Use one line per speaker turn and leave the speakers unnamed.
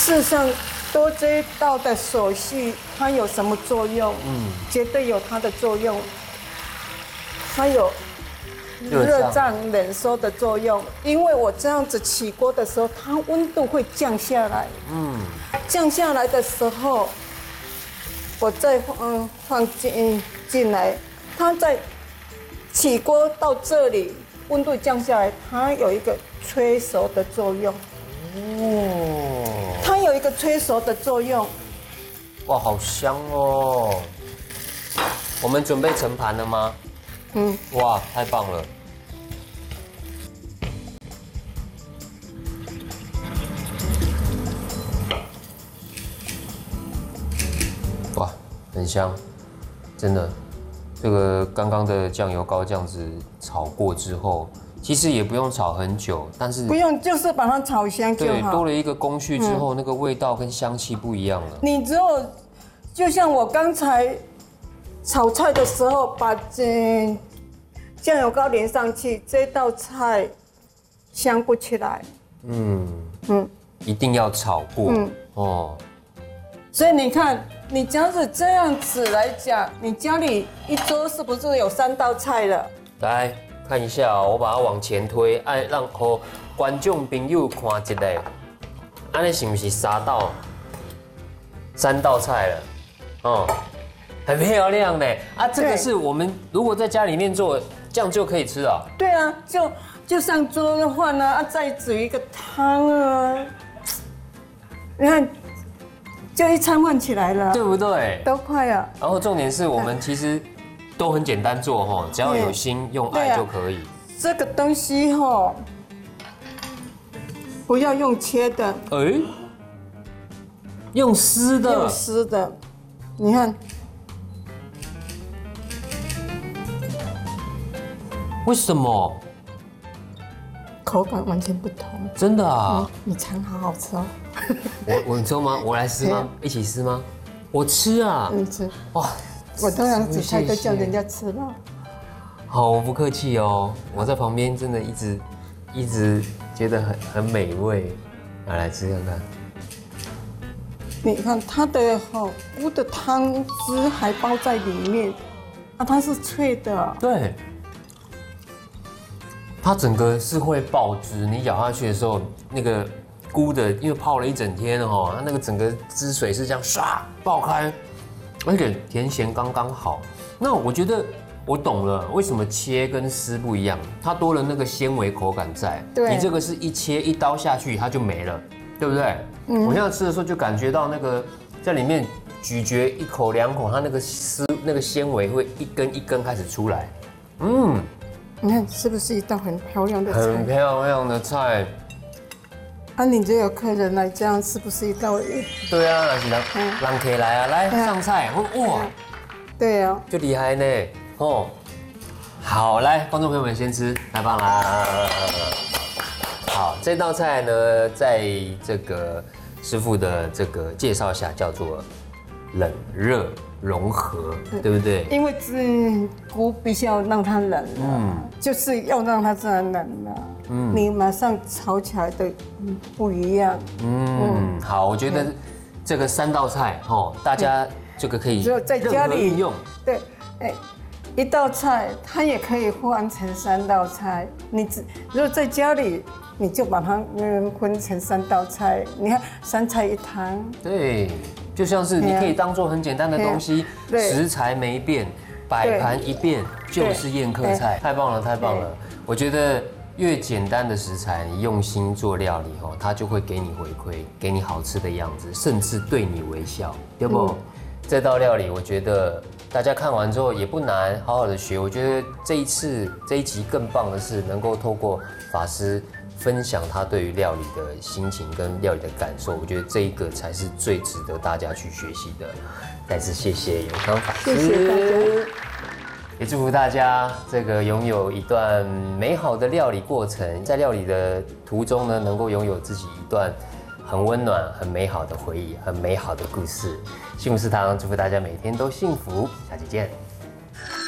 事实上，多这一道的手续，它有什么作用？绝对有它的作用。它有热胀冷缩的作用，因为我这样子起锅的时候，它温度会降下来。降下来的时候，我再放进来，它在起锅到这里，温度降下来，它有一个催熟的作用。它有一个催熟的作用。
哇，好香哦！我们准备盛盘了吗？哇，太棒了！哇，很香，真的。这个刚刚的酱油膏这样子炒过之后，其实也不用炒很久，但是
不用，就是把它炒香就好。
对，多了一个工序之后，那个味道跟香气不一样了。
你只有就像我刚才炒菜的时候，把酱油膏淋上去，这道菜香不起来。
一定要炒过。哦。
所以你看，你假如这样子来讲，你家里一桌是不是有3道菜了？
来看一下哦，我把它往前推，爱让观众朋友看一下，安尼是不是3道菜了？哦，很漂亮呢。这个是我们如果在家里面做，这样就可以吃了。
对啊，就上桌的话呢，再煮一个汤啊，你看。就一餐饭起来了，
对不对？
都快啊。
然后重点是我们其实都很简单做哈，只要有心用爱就可以。
这个东西哈，不要用切的，
用丝的。
用丝的，你看，
为什么？
口感完全不同。
真的啊？
你尝好好吃哦。
你吃吗？我来吃吗？一起吃吗？我吃啊！
你吃
哇！
我通常煮菜都叫人家吃了。
好，我不客气哦。我在旁边真的一直觉得很美味。来吃看看。
你看它的菇的汤汁还包在里面，它是脆的。
对。它整个是会爆汁，你咬下去的时候，那个菇的，因为泡了一整天哦，它那个整个汁水是这样唰爆开，而且甜咸刚刚好。那我觉得我懂了，为什么切跟丝不一样，它多了那个纤维口感在。
对，
你这个是一切一刀下去它就没了，对不对？我现在吃的时候就感觉到那个在里面咀嚼1口2口，它那个丝那个纤维会一根一根开始出来。
你看是不是一道很漂亮的菜？
很漂亮的菜。
你这有客人来，这样是不是一道？
对啊，是让客来啊，来上菜，哇，
对啊，
就厉害呢，哦。好，来，观众朋友们先吃，太棒啦！好，这道菜呢，在这个师傅的这个介绍下，叫做冷热融合，对不对？
因为菇必须要让它冷了，就是要让它自然冷了。你马上炒起来的不一样。
好，我觉得这个3道菜大家这个可以
在家里
运用。
对，一道菜它也可以换成3道菜。如果在家里，你就把它分成3道菜。你看3菜1汤。
对。就像是你可以当做很简单的东西，食材没变，摆盘一变就是宴客菜，太棒了，太棒了！我觉得越简单的食材，你用心做料理它就会给你回馈，给你好吃的样子，甚至对你微笑，对不？这道料理我觉得大家看完之后也不难，好好的学。我觉得这一集更棒的是能够透过法师分享他对于料理的心情跟料理的感受，我觉得这一个才是最值得大家去学习的。再次谢谢永康法师，
谢谢大家，
也祝福大家这个拥有一段美好的料理过程，在料理的途中呢，能够拥有自己一段很温暖、很美好的回忆，很美好的故事。幸福食堂祝福大家每天都幸福，下期见。